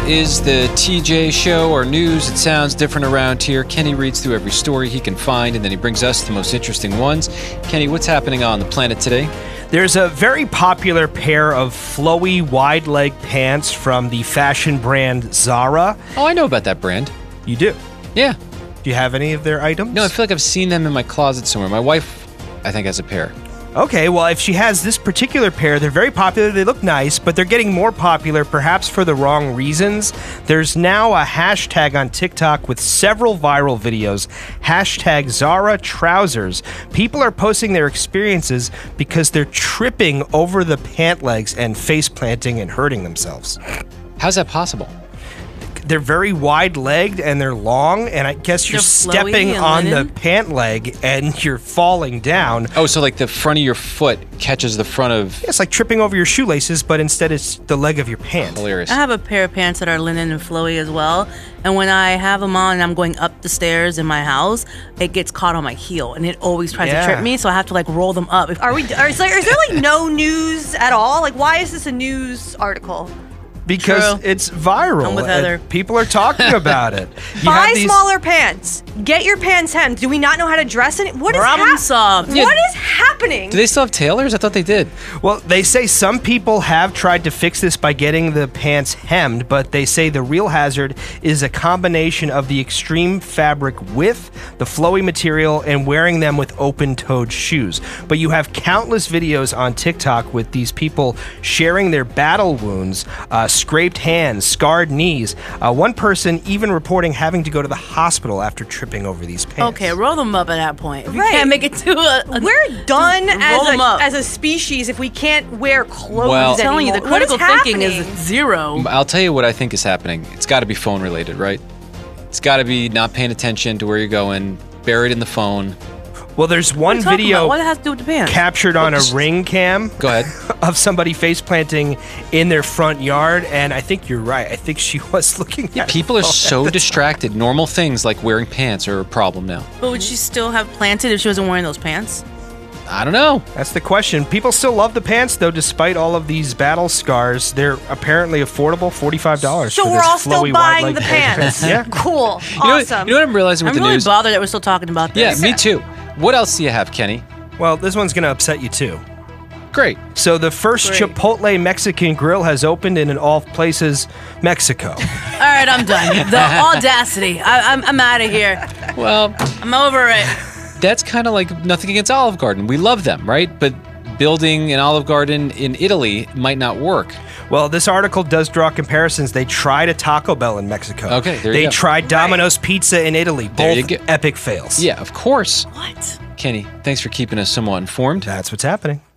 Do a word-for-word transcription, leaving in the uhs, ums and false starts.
is the T J Show, or news. It sounds different around here. Kenny reads through every story he can find, and then he brings us the most interesting ones. Kenny, what's happening on the planet today? There's a very popular pair of flowy, wide-leg pants from the fashion brand Zara. Oh, I know about that brand. You do? Yeah. Do you have any of their items? No, I feel like I've seen them in my closet somewhere. My wife, I think, has a pair. Okay, well, if she has this particular pair, they're very popular, they look nice, but they're getting more popular, perhaps for the wrong reasons. There's now a hashtag on TikTok with several viral videos, hashtag Zara Trousers. People are posting their experiences because they're tripping over the pant legs and face planting and hurting themselves. How's that possible? They're very wide-legged and they're long, and I guess you're They're stepping flowy and on linen? the pant leg and you're falling down. Oh, so like the front of your foot catches the front of... It's like tripping over your shoelaces, but instead it's the leg of your pant. Hilarious. I have a pair of pants that are linen and flowy as well. And when I have them on and I'm going up the stairs in my house, it gets caught on my heel and it always tries Yeah. to trip me. So I have to like roll them up. If, Are we? Are, is, there, is there like no news at all? Like, why is this a news article? Because True. it's viral. I'm with and Heather. People are talking about it. You Buy have these- smaller pants. Get your pants hemmed. Do we not know how to dress in it? What is Problem hap- solved. What is happening? Do they still have tailors? I thought they did. Well, they say some people have tried to fix this by getting the pants hemmed, but they say the real hazard is a combination of the extreme fabric width, the flowy material, and wearing them with open-toed shoes. But you have countless videos on TikTok with these people sharing their battle wounds, uh, scraped hands, scarred knees. Uh, one person even reporting having to go to the hospital after tripping over these pants. okay, roll them up at that point. If you Right. can't make it to a, a We're done just as roll 'em a, up. as a species if we can't wear clothes Well- I'm telling you, the anymore. What critical is thinking is happening? zero. I'll tell you what I think is happening. It's got to be phone related, right? It's got to be not paying attention to where you're going, buried in the phone. Well, there's What are one you talking video about? What does it have to do with the pants? captured on a ring cam Go ahead. of somebody face planting in their front yard, and I think you're right. I think she was looking at People her are phone so at the distracted. Normal things like wearing pants are a problem now. But would she still have planted if she wasn't wearing those pants? I don't know. That's the question. People still love the pants, though, despite all of these battle scars. They're apparently affordable, forty-five dollars. So for we're this all still flowy, buying wide-leg the pair of pants. Yeah. Cool. You know, what, Awesome. you know what I'm realizing with I'm the really news? bothered that we're still talking about Yeah, this. me too. What else do you have, Kenny? Well, this one's going to upset you, too. Great. So the first Great. Chipotle Mexican grill has opened in, in all places, Mexico. All right, I'm done. The audacity. I, I'm, I'm out of here. Well, I'm over it. that's kind of like nothing against Olive Garden. We love them, right? But building an Olive Garden in Italy might not work. Well, this article does draw comparisons. They tried a Taco Bell in Mexico. Okay, there you They go. tried Domino's Pizza in Italy. There you Both go. epic fails. Yeah, of course. What? Kenny, thanks for keeping us somewhat informed. That's what's happening.